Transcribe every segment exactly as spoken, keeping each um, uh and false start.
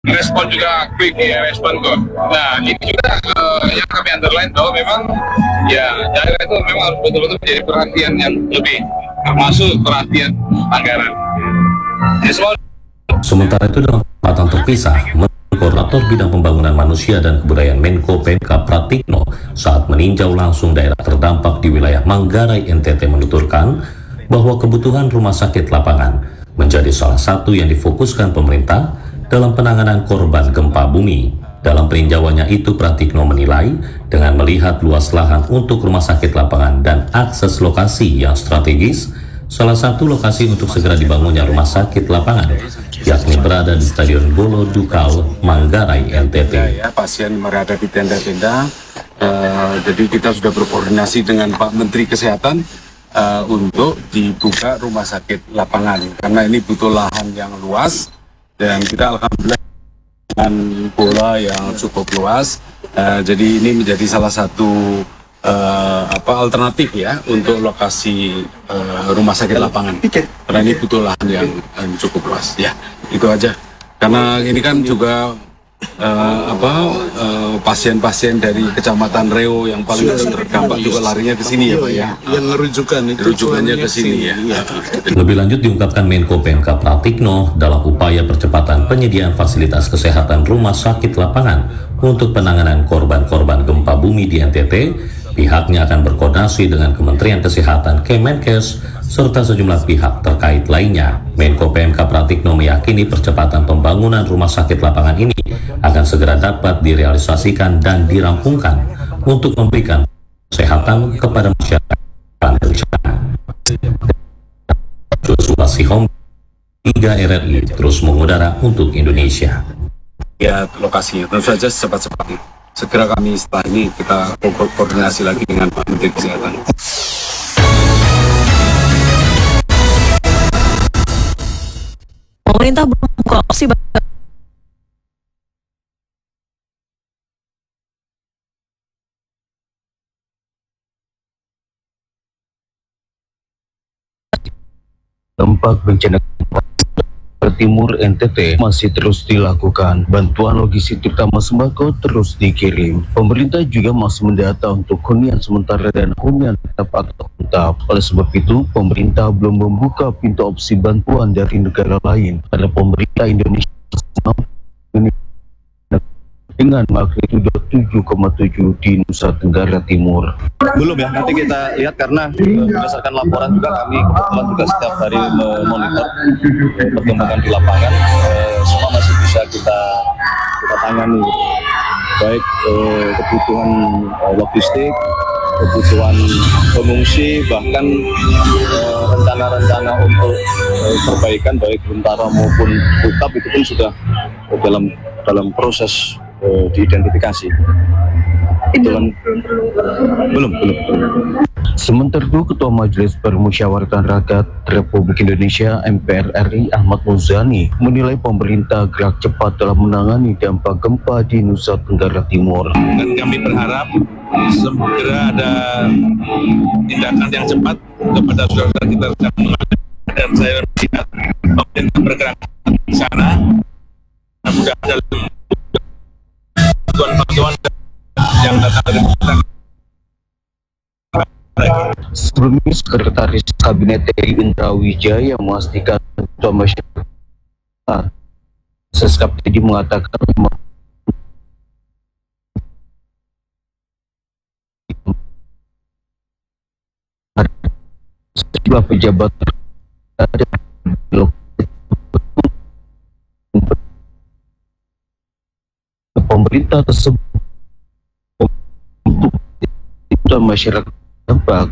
respon juga quick ya, respon kok. Nah ini juga uh, yang kami underline bahwa memang ya daerah itu memang harus betul-betul menjadi perhatian yang lebih, termasuk perhatian anggaran. Ya, semua. Sementara itu dalam kesempatan terpisah, Koordinator Bidang Pembangunan Manusia dan Kebudayaan Menko P M K Pratikno saat meninjau langsung daerah terdampak di wilayah Manggarai N T T menuturkan bahwa kebutuhan rumah sakit lapangan menjadi salah satu yang difokuskan pemerintah dalam penanganan korban gempa bumi. Dalam peninjauannya itu, Pratikno menilai dengan melihat luas lahan untuk rumah sakit lapangan dan akses lokasi yang strategis, salah satu lokasi untuk segera dibangunnya rumah sakit lapangan yakni berada di Stadion Bolo Dukal, Manggarai, N T T. Ya, pasien berada di tenda-tenda, uh, jadi kita sudah berkoordinasi dengan Pak Menteri Kesehatan uh, untuk dibuka rumah sakit lapangan, karena ini butuh lahan yang luas, dan kita alhamdulillah dengan bola yang cukup luas, uh, jadi ini menjadi salah satu uh, apa alternatif ya untuk lokasi uh, rumah sakit lapangan, karena ini butuh lahan yang, yang cukup luas. Ya, itu aja. Karena ini kan juga uh, apa pasien-pasien uh, dari Kecamatan Reo yang paling terdampak juga larinya ke sini ya Pak ya. Yang rujukan itu rujukannya ke sini ya. Lebih lanjut diungkapkan Menko P M K Pratikno dalam upaya percepatan penyediaan fasilitas kesehatan rumah sakit lapangan untuk penanganan korban-korban gempa bumi di N T T, pihaknya akan berkoordinasi dengan Kementerian Kesehatan Kemenkes serta sejumlah pihak terkait lainnya. Menko P M K Pratikno meyakini percepatan pembangunan rumah sakit lapangan ini akan segera dapat direalisasikan dan dirampungkan untuk memberikan kesehatan kepada masyarakat bencana. Joshua Sihom, tiga R R I terus mengudara untuk Indonesia. Ya, lokasinya tentu saja secepat-cepatnya. Segera kami setelah ini kita ko koordinasi lagi dengan Pak Menteri Kesehatan. Pemerintah belum membuka opsi dampak bencana Timur N T T masih terus dilakukan. Bantuan logistik terutama sembako terus dikirim. Pemerintah juga masih mendata untuk hunian sementara dan hunian tetap atau tetap. Oleh sebab itu, pemerintah belum membuka pintu opsi bantuan dari negara lain. Karena pemerintah Indonesia dengan magnitudo tujuh koma tujuh di Nusa Tenggara Timur. Belum ya, nanti kita lihat karena berdasarkan laporan juga kami kebetulan juga setiap hari memonitor perkembangan di lapangan, eh, semua masih bisa kita kita tangani, baik eh, kebutuhan eh, logistik, kebutuhan pengungsi, bahkan rencana-rencana eh, untuk eh, perbaikan baik Bentara maupun Bukap itu pun sudah eh, dalam dalam proses eh, diidentifikasi. Belum, belum, belum. Sementara itu, Ketua Majelis Permusyawaratan Rakyat Republik Indonesia M P R R I Ahmad Muzani menilai pemerintah gerak cepat dalam menangani dampak gempa di Nusa Tenggara Timur. Dan kami berharap segera ada tindakan yang cepat kepada saudara kita dan saya melihat pemerintah bergerak di sana. Mudah ada bantuan-bantuan yang datang dari pemerintah. Sebelumnya, Sekretaris Kabinet T R I Indra Wijaya memastikan ketua masyarakat Seskap tadi mengatakan sejumlah pejabat pemerintah tersebut untuk masyarakat dampak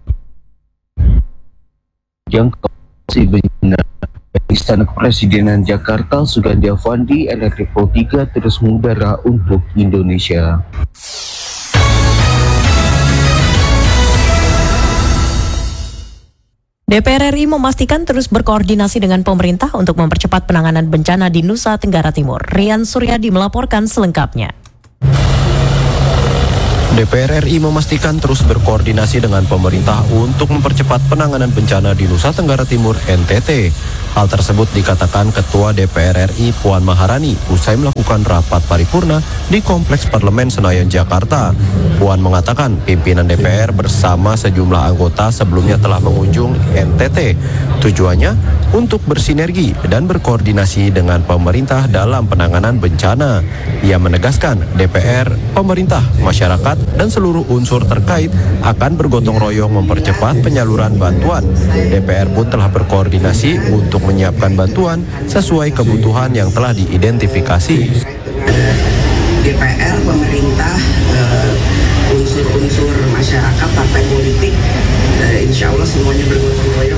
yang si bencana. Istana Kepresidenan Jakarta Sugandi Avandi R R I Pro tiga terus mengudara untuk Indonesia. D P R R I memastikan terus berkoordinasi dengan pemerintah untuk mempercepat penanganan bencana di Nusa Tenggara Timur. Rian Suryadi melaporkan selengkapnya. D P R R I memastikan terus berkoordinasi dengan pemerintah untuk mempercepat penanganan bencana di Nusa Tenggara Timur N T T. Hal tersebut dikatakan Ketua D P R R I Puan Maharani usai melakukan rapat paripurna di Kompleks Parlemen Senayan, Jakarta. Puan mengatakan pimpinan D P R bersama sejumlah anggota sebelumnya telah mengunjung N T T. Tujuannya untuk bersinergi dan berkoordinasi dengan pemerintah dalam penanganan bencana. Ia menegaskan D P R, pemerintah, masyarakat, dan seluruh unsur terkait akan bergotong royong mempercepat penyaluran bantuan. D P R pun telah berkoordinasi untuk menyiapkan bantuan sesuai kebutuhan yang telah diidentifikasi. D P R, pemerintah, unsur-unsur masyarakat, partai politik, insya Allah semuanya bergotong royong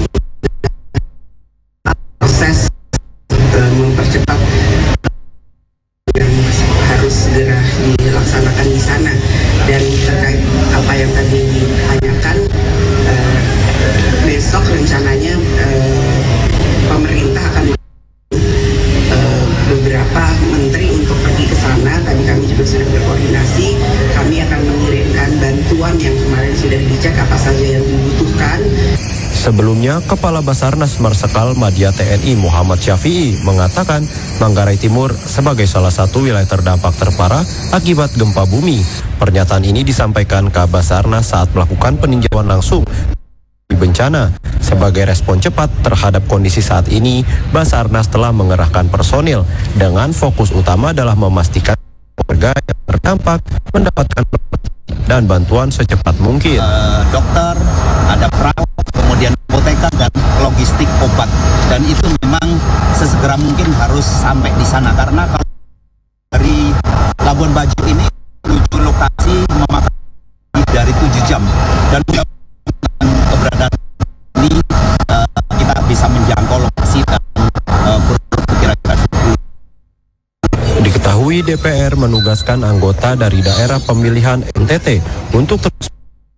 proses mempercepat yang harus segera dilaksanakan di sana. Dan terkait apa yang tadi ditanyakan, eh, besok rencananya eh, pemerintah akan eh, beberapa menteri untuk pergi ke sana. Tadi kami juga sudah berkoordinasi, kami akan mengirimkan bantuan yang kemarin sudah dicek apa saja yang dibutuhkan. Sebelumnya, Kepala Basarnas Marsikal Madya T N I Muhammad Syafi'i mengatakan Manggarai Timur sebagai salah satu wilayah terdampak terparah akibat gempa bumi. Pernyataan ini disampaikan Kabasarnas saat melakukan peninjauan langsung di bencana. Sebagai respon cepat terhadap kondisi saat ini, Basarnas telah mengerahkan personil dengan fokus utama adalah memastikan warga yang terdampak mendapatkan dan bantuan secepat mungkin. Uh, dokter, ada perawat, kemudian apoteker dan logistik obat, dan itu memang sesegera mungkin harus sampai di sana karena kalau dari Labuan Bajo ini menuju lokasi memakan dari tujuh jam dan keberadaan ini uh, kita bisa menjangkau lokasi dan uh, kira-kira Diketahui D P R menugaskan anggota dari daerah pemilihan N T T untuk terus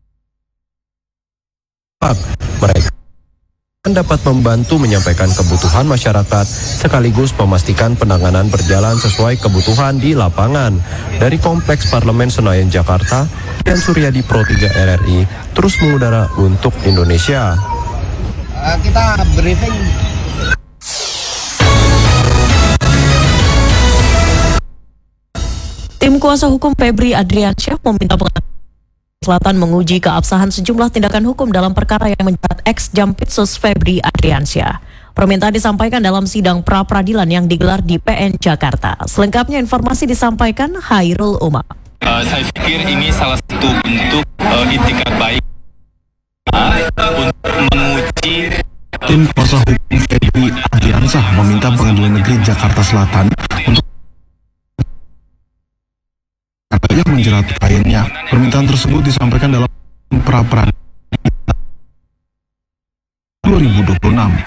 mereka dapat membantu menyampaikan kebutuhan masyarakat sekaligus memastikan penanganan berjalan sesuai kebutuhan di lapangan. Dari Kompleks Parlemen Senayan, Jakarta, Rian Suryadi Pro tiga R R I terus mengudara untuk Indonesia. Uh, kita briefing. Tim kuasa hukum Febri Adriansyah meminta pengadilan Selatan menguji keabsahan sejumlah tindakan hukum dalam perkara yang menjerat ex Jampitsus Febri Adriansyah. Permintaan disampaikan dalam sidang pra-peradilan yang digelar di P N Jakarta. Selengkapnya informasi disampaikan Hairul Umar. Uh, saya pikir ini salah satu bentuk uh, itikat baik uh, untuk menguji. Tim kuasa hukum Febri Adriansyah meminta Pengadilan Negeri Jakarta Selatan untuk yang menjerat kliennya. Permintaan tersebut disampaikan dalam pra-peradilan dua ribu dua puluh enam.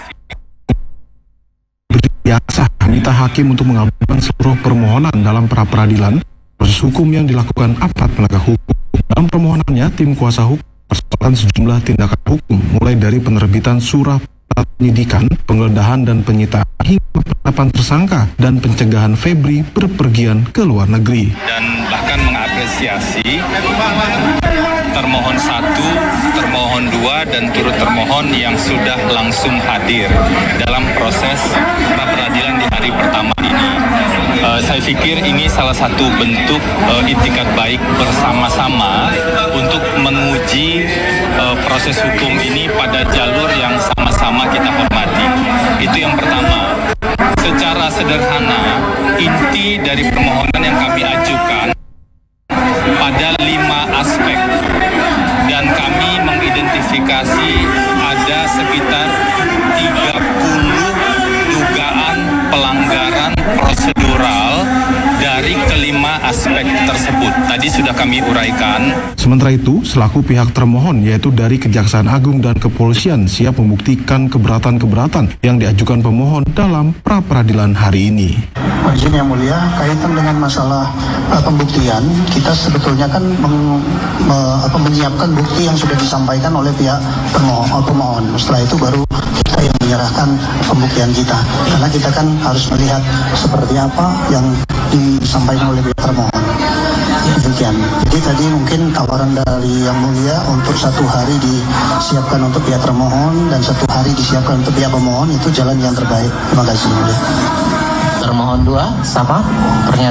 Biasa minta hakim untuk mengabulkan seluruh permohonan dalam pra-peradilan proses hukum yang dilakukan aparat penegak hukum. Dalam permohonannya, tim kuasa hukum persoalan sejumlah tindakan hukum mulai dari penerbitan surat penyidikan, penggeledahan dan penyitaan hingga penetapan tersangka dan pencegahan Febri berpergian ke luar negeri. Dan bahkan mengapresiasi termohon satu, termohon dua, dan turut termohon yang sudah langsung hadir dalam proses pra-peradilan di hari pertama ini. Uh, saya pikir ini salah satu bentuk uh, itikat baik bersama-sama untuk menguji uh, proses hukum ini pada jalur yang sama-sama kita hormati. Itu yang pertama. Secara sederhana, inti dari permohonan yang kami ajukan pada lima aspek, dan kami mengidentifikasi ada sekitar tiga puluh dugaan pelanggaran prosedural dari kelima aspek tersebut. Tadi sudah kami uraikan. Sementara itu, selaku pihak termohon yaitu dari Kejaksaan Agung dan Kepolisian siap membuktikan keberatan-keberatan yang diajukan pemohon dalam pra-peradilan hari ini. Izin yang mulia, kaitan dengan masalah uh, pembuktian, kita sebetulnya kan meng, me, apa, menyiapkan bukti yang sudah disampaikan oleh pihak pemohon. pemohon. Setelah itu baru kita yang menyerahkan pembuktian kita. Karena kita kan harus melihat seperti apa yang disampaikan oleh pihak termohon. Demikian. Jadi tadi mungkin tawaran dari Yang Mulia untuk satu hari disiapkan untuk pihak termohon dan satu hari disiapkan untuk pihak pemohon, itu jalan yang terbaik. Terima kasih. Termohon dua, sama pernyataan.